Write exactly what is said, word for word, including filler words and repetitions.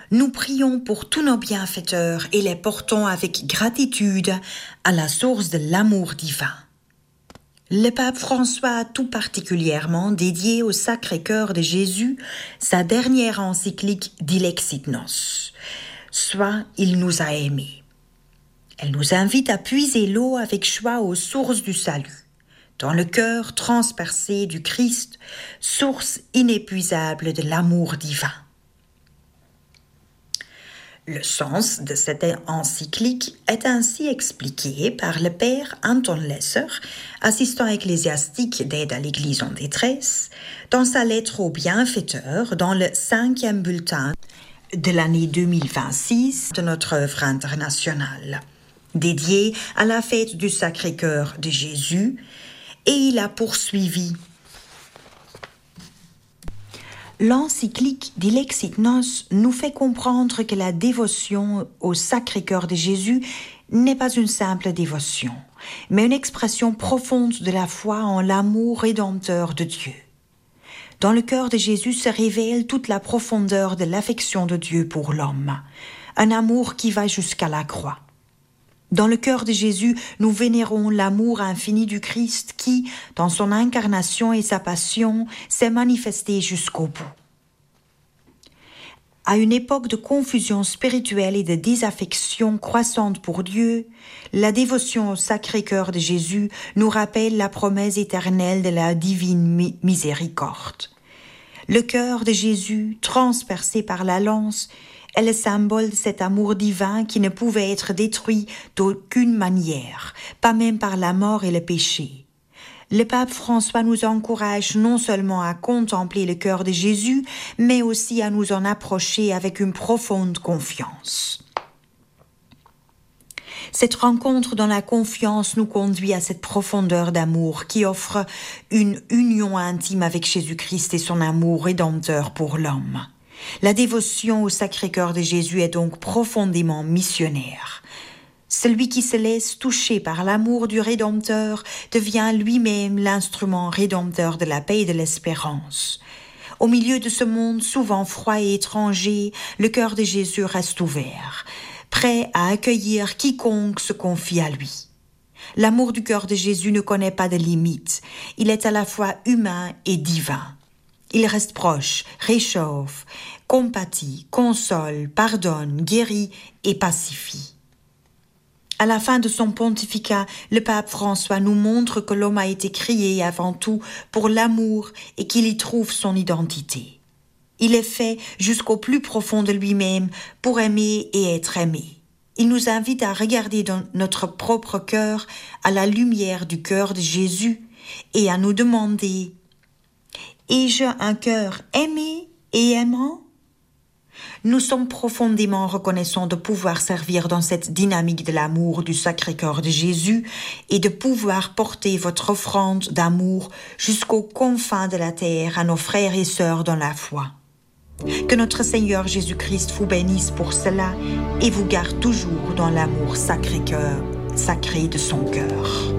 Nous prions pour tous nos bienfaiteurs et les portons avec gratitude à la source de l'amour divin. Le pape François a tout particulièrement dédié au Sacré-Cœur de Jésus sa dernière encyclique Dilexit Nos, soit Il nous a aimés. Elle nous invite à puiser l'eau avec choix aux sources du salut, dans le cœur transpercé du Christ, source inépuisable de l'amour divin. Le sens de cette encyclique est ainsi expliqué par le père Anton Lesser, assistant ecclésiastique d'aide à l'Église en détresse, dans sa lettre aux bienfaiteurs dans le cinquième bulletin de l'année deux mille vingt-six de notre œuvre internationale, dédié à la fête du Sacré-Cœur de Jésus, et il a poursuivi. L'encyclique Dilexit Nos nous fait comprendre que la dévotion au Sacré-Cœur de Jésus n'est pas une simple dévotion, mais une expression profonde de la foi en l'amour rédempteur de Dieu. Dans le cœur de Jésus se révèle toute la profondeur de l'affection de Dieu pour l'homme, un amour qui va jusqu'à la croix. Dans le cœur de Jésus, nous vénérons l'amour infini du Christ qui, dans son incarnation et sa passion, s'est manifesté jusqu'au bout. À une époque de confusion spirituelle et de désaffection croissante pour Dieu, la dévotion au Sacré-Cœur de Jésus nous rappelle la promesse éternelle de la divine miséricorde. Le cœur de Jésus, transpercé par la lance, est le symbole de cet amour divin qui ne pouvait être détruit d'aucune manière, pas même par la mort et le péché. Le pape François nous encourage non seulement à contempler le cœur de Jésus, mais aussi à nous en approcher avec une profonde confiance. Cette rencontre dans la confiance nous conduit à cette profondeur d'amour qui offre une union intime avec Jésus-Christ et son amour rédempteur pour l'homme. La dévotion au Sacré-Cœur de Jésus est donc profondément missionnaire. Celui qui se laisse toucher par l'amour du Rédempteur devient lui-même l'instrument rédempteur de la paix et de l'espérance. Au milieu de ce monde souvent froid et étranger, le cœur de Jésus reste ouvert, prêt à accueillir quiconque se confie à lui. L'amour du cœur de Jésus ne connaît pas de limites. Il est à la fois humain et divin. Il reste proche, réchauffe, compatit, console, pardonne, guérit et pacifie. À la fin de son pontificat, le pape François nous montre que l'homme a été créé avant tout pour l'amour et qu'il y trouve son identité. Il est fait jusqu'au plus profond de lui-même pour aimer et être aimé. Il nous invite à regarder dans notre propre cœur à la lumière du cœur de Jésus et à nous demander: ai-je un cœur aimé et aimant? Nous sommes profondément reconnaissants de pouvoir servir dans cette dynamique de l'amour du Sacré-Cœur de Jésus et de pouvoir porter votre offrande d'amour jusqu'aux confins de la terre à nos frères et sœurs dans la foi. Que notre Seigneur Jésus-Christ vous bénisse pour cela et vous garde toujours dans l'amour Sacré-Cœur, sacré de son cœur.